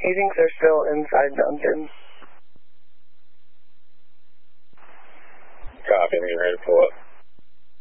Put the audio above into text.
He thinks they're still inside Duncan. Copy, I'm getting ready to pull up.